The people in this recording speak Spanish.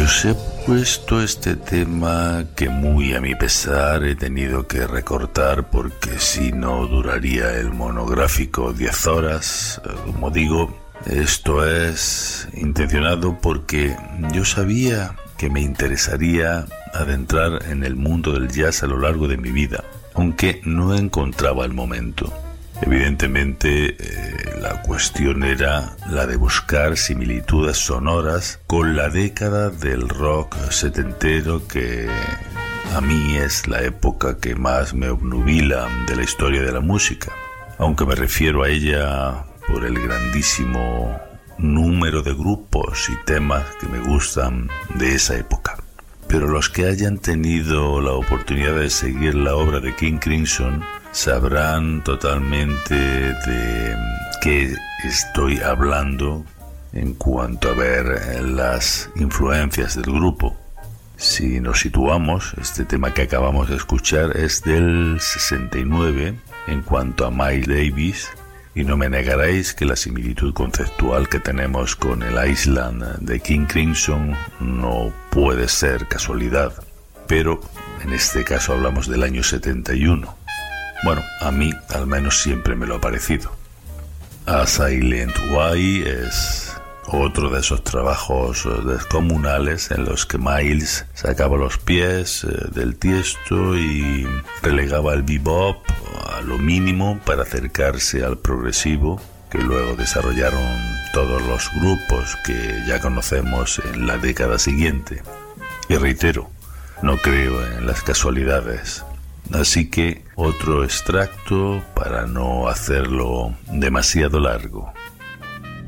Y os he puesto este tema que muy a mi pesar he tenido que recortar porque si no duraría el monográfico 10 horas, como digo. Esto es intencionado porque yo sabía que me interesaría adentrar en el mundo del jazz a lo largo de mi vida, aunque no encontraba el momento. Evidentemente, la cuestión era la de buscar similitudes sonoras con la década del rock setentero, que a mí es la época que más me obnubila de la historia de la música, aunque me refiero a ella por el grandísimo número de grupos y temas que me gustan de esa época. Pero los que hayan tenido la oportunidad de seguir la obra de King Crimson sabrán totalmente de qué estoy hablando en cuanto a ver las influencias del grupo. Si nos situamos, este tema que acabamos de escuchar es del 69 en cuanto a Miles Davis, y no me negaréis que la similitud conceptual que tenemos con el Island de King Crimson no puede ser casualidad, pero en este caso hablamos del año 71. Bueno, a mí al menos siempre me lo ha parecido. A Silent Way es otro de esos trabajos descomunales en los que Miles sacaba los pies del tiesto y relegaba el bebop a lo mínimo para acercarse al progresivo, que luego desarrollaron todos los grupos que ya conocemos en la década siguiente. Y reitero, no creo en las casualidades. Así que otro extracto para no hacerlo demasiado largo.